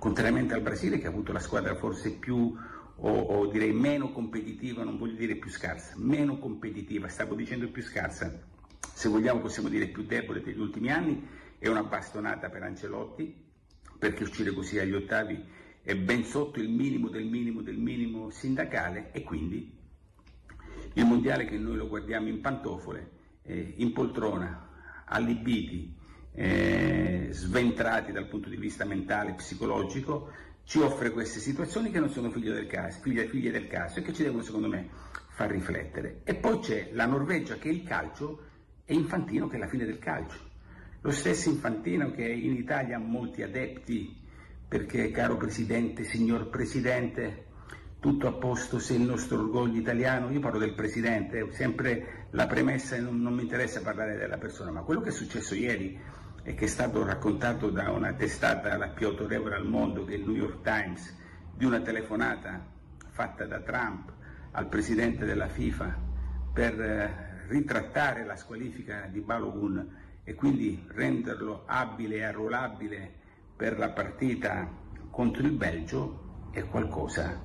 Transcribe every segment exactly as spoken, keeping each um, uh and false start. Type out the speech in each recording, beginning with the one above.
contrariamente al Brasile, che ha avuto la squadra forse più, o, o direi meno competitiva, non voglio dire più scarsa, meno competitiva, stavo dicendo più scarsa, se vogliamo possiamo dire più debole degli ultimi anni. È una bastonata per Ancelotti, perché uscire così agli ottavi è ben sotto il minimo del minimo del minimo sindacale, e quindi il mondiale, che noi lo guardiamo in pantofole, eh, in poltrona, allibiti, eh, sventrati dal punto di vista mentale, psicologico, ci offre queste situazioni che non sono figlie del caso, figlie, figlie del caso e che ci devono, secondo me, far riflettere. E poi c'è la Norvegia, che è il calcio, e Infantino, che è la fine del calcio. Lo stesso Infantino, che in Italia ha molti adepti, perché, caro Presidente, signor Presidente, tutto a posto se il nostro orgoglio italiano, io parlo del Presidente, sempre la premessa, e non, non mi interessa parlare della persona, ma quello che è successo ieri e che è stato raccontato da una testata la più autorevole al mondo, che è il New York Times, di una telefonata fatta da Trump al Presidente della FIFA per eh, ritrattare la squalifica di Balogun e quindi renderlo abile e arruolabile per la partita contro il Belgio, è qualcosa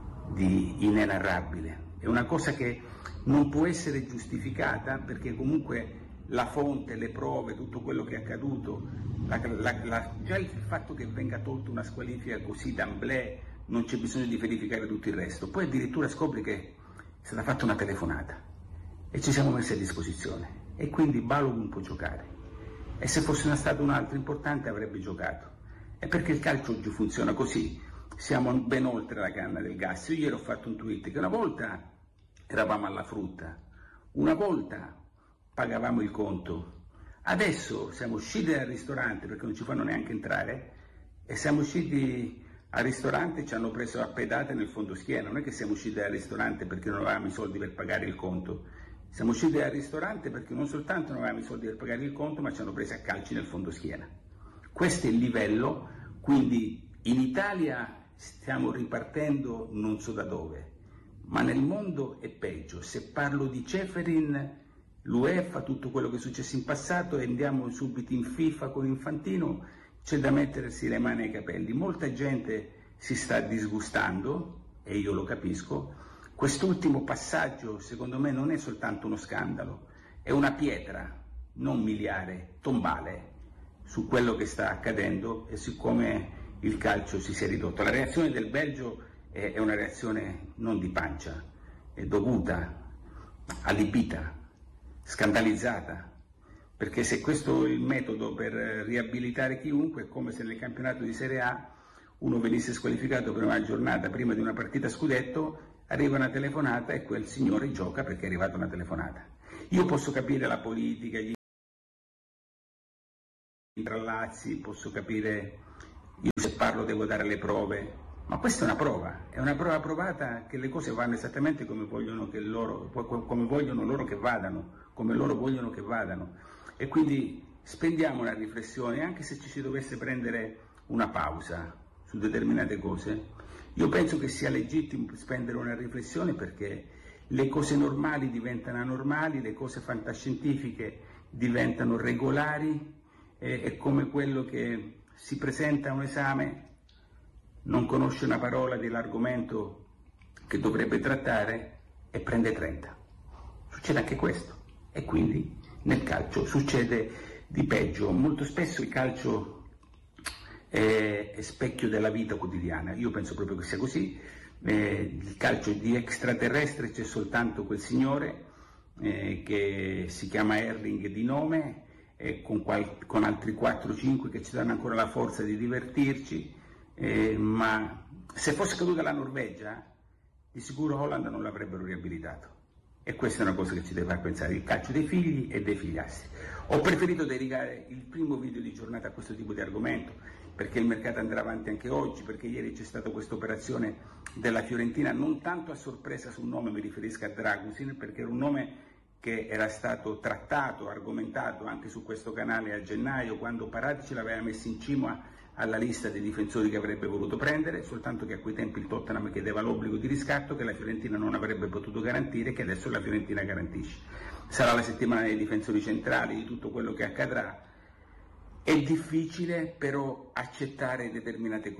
di inenarrabile. È una cosa che non può essere giustificata, perché comunque la fonte, le prove, tutto quello che è accaduto, la, la, la, già il fatto che venga tolta una squalifica così d'amblè, non c'è bisogno di verificare tutto il resto. Poi addirittura scopri che è stata fatta una telefonata e ci siamo messi a disposizione, e quindi Balogun può giocare, e se fosse stato un altro importante avrebbe giocato. È perché il calcio oggi funziona così, siamo ben oltre la canna del gas. Io ieri ho fatto un tweet che una volta eravamo alla frutta, una volta pagavamo il conto, adesso siamo usciti dal ristorante perché non ci fanno neanche entrare, e siamo usciti al ristorante e ci hanno preso a pedate nel fondo schiena. Non è che siamo usciti dal ristorante perché non avevamo i soldi per pagare il conto, siamo usciti dal ristorante perché non soltanto non avevamo i soldi per pagare il conto, ma ci hanno preso a calci nel fondo schiena. Questo è il livello. Quindi in Italia stiamo ripartendo non so da dove, ma nel mondo è peggio. Se parlo di Ceferin, l'UEFA, tutto quello che è successo in passato, e andiamo subito in FIFA con Infantino, c'è da mettersi le mani ai capelli. Molta gente si sta disgustando, e io lo capisco. Quest'ultimo passaggio, secondo me, non è soltanto uno scandalo, è una pietra, non miliare, tombale, su quello che sta accadendo e su come il calcio si sia ridotto. La reazione del Belgio è, è una reazione non di pancia, è dovuta, allibita, scandalizzata, perché se questo è il metodo per riabilitare chiunque, è come se nel campionato di Serie A uno venisse squalificato per una giornata prima di una partita scudetto, arriva una telefonata e quel signore gioca perché è arrivata una telefonata. Io posso capire la politica, gli intrallazzi, posso capire, io se parlo devo dare le prove, ma questa è una prova, è una prova provata che le cose vanno esattamente come vogliono, che loro, come vogliono loro che vadano, come loro vogliono che vadano. E quindi spendiamo una riflessione, anche se ci si dovesse prendere una pausa su determinate cose. Io penso che sia legittimo spendere una riflessione, perché le cose normali diventano anormali, le cose fantascientifiche diventano regolari. È come quello che si presenta a un esame, non conosce una parola dell'argomento che dovrebbe trattare e prende trenta. Succede anche questo, e quindi nel calcio succede di peggio. Molto spesso il calcio è, è specchio della vita quotidiana. Io penso proprio che sia così. Eh, il calcio di extraterrestre c'è soltanto quel signore eh, che si chiama Erling di nome, Con, qual- con altri quattro cinque che ci danno ancora la forza di divertirci, eh, ma se fosse caduta la Norvegia, di sicuro Holland non l'avrebbero riabilitato, e questa è una cosa che ci deve far pensare: il calcio dei figli e dei figliastri. Ho preferito dedicare il primo video di giornata a questo tipo di argomento, perché il mercato andrà avanti anche oggi, perché ieri c'è stata questa operazione della Fiorentina, non tanto a sorpresa sul nome, mi riferisco a Dragusin, perché era un nome che era stato trattato, argomentato anche su questo canale a gennaio, quando Paratici l'aveva messo in cima alla lista dei difensori che avrebbe voluto prendere, soltanto che a quei tempi il Tottenham chiedeva l'obbligo di riscatto che la Fiorentina non avrebbe potuto garantire, che adesso la Fiorentina garantisce. Sarà la settimana dei difensori centrali, di tutto quello che accadrà. È difficile però accettare determinate cose.